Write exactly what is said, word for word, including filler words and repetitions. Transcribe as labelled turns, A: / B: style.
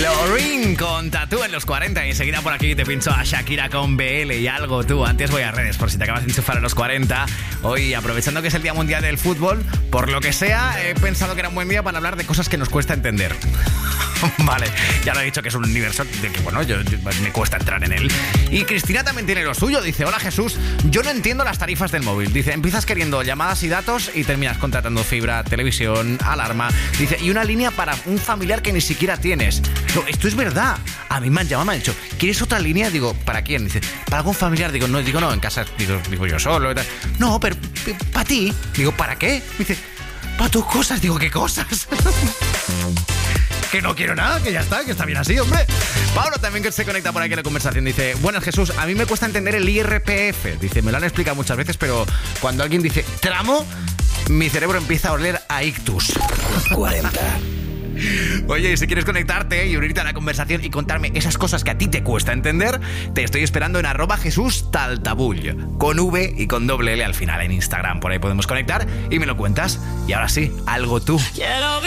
A: Lorin con Tatú en los cuarenta y enseguida por aquí te pincho a Shakira con B L y Algo Tú. Antes voy a redes por si te acabas de enchufar a los cuarenta. Hoy, aprovechando que es el Día Mundial del Fútbol, por lo que sea, he pensado que era un buen día para hablar de cosas que nos cuesta entender. Vale, ya lo he dicho que es un universo de que, bueno, yo, yo, me cuesta entrar en él. Y Cristina también tiene lo suyo. Dice, hola Jesús, yo no entiendo las tarifas del móvil. Dice, empiezas queriendo llamadas y datos y terminas contratando fibra, televisión, alarma. Dice, y una línea para un familiar que ni siquiera tienes. No, esto es verdad. A mí me han llamado, me han dicho, ¿quieres otra línea? Digo, ¿para quién? Dice, ¿para algún familiar? Digo, no, digo, no, en casa digo, digo yo solo. No, pero ¿para ti? Digo, ¿para qué? Dice, para tus cosas. Digo, ¿qué cosas? Que no quiero nada, que ya está, que está bien así, hombre. Pablo también, que se conecta por aquí a la conversación, dice, buenas Jesús, a mí me cuesta entender el I R P F. Dice, me lo han explicado muchas veces, pero cuando alguien dice tramo, mi cerebro empieza a oler a ictus. cuarenta. Oye, y si quieres conectarte y unirte a la conversación y contarme esas cosas que a ti te cuesta entender, te estoy esperando en arroba Jesús Taltabull, con V y con doble L al final en Instagram. Por ahí podemos conectar y me lo cuentas. Y ahora sí, Algo Tú.